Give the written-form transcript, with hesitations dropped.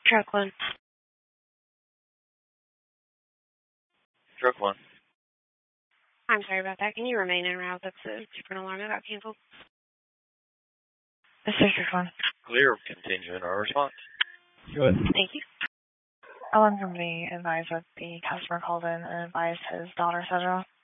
Truck one. Truck one. I'm sorry about that. Can you remain en route? That's a different alarm that got canceled. This is Truck one. Clear. Contingent our response. Good. Thank you. Alarm company advised that the customer called in and advised his daughter, etc.